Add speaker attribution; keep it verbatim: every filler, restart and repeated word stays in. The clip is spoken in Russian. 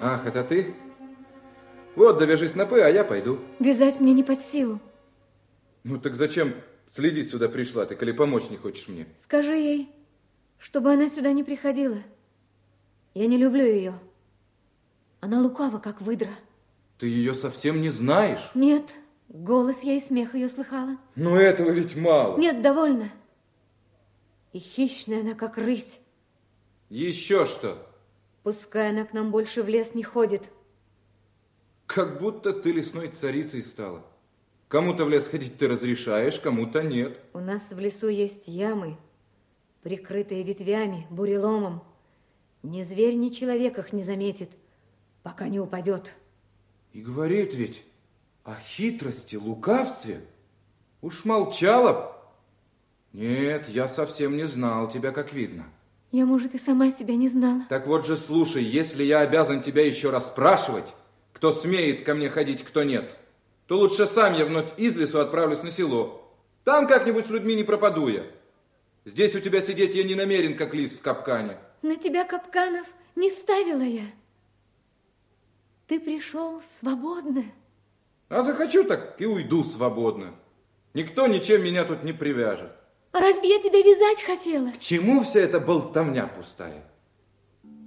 Speaker 1: Ах, это ты? Вот, довяжи снопы, а я пойду.
Speaker 2: Вязать мне не под силу.
Speaker 1: Ну так зачем следить сюда пришла ты, коли помочь не хочешь мне?
Speaker 2: Скажи ей, чтобы она сюда не приходила. Я не люблю ее. Она лукава, как выдра.
Speaker 1: Ты ее совсем не знаешь?
Speaker 2: Нет, голос я и смех ее слыхала.
Speaker 1: Ну этого ведь мало.
Speaker 2: Нет, довольно. И хищная она, как рысь.
Speaker 1: Еще что?
Speaker 2: Пускай она к нам больше в лес не ходит.
Speaker 1: Как будто ты лесной царицей стала. Кому-то в лес ходить ты разрешаешь, кому-то нет.
Speaker 2: У нас в лесу есть ямы, прикрытые ветвями, буреломом. Ни зверь, ни человек их не заметит, пока не упадет.
Speaker 1: И говорит ведь о хитрости, лукавстве. Уж молчала б. Нет, я совсем не знал тебя, как видно.
Speaker 2: Я, может, и сама себя не знала.
Speaker 1: Так вот же, слушай, если я обязан тебя еще раз спрашивать, кто смеет ко мне ходить, кто нет, то лучше сам я вновь из лесу отправлюсь на село. Там как-нибудь с людьми не пропаду я. Здесь у тебя сидеть я не намерен, как лис в капкане.
Speaker 2: На тебя капканов не ставила я. Ты пришел свободно.
Speaker 1: А захочу, так и уйду свободно. Никто ничем меня тут не привяжет.
Speaker 2: А разве я тебя вязать хотела?
Speaker 1: К чему вся эта болтовня пустая?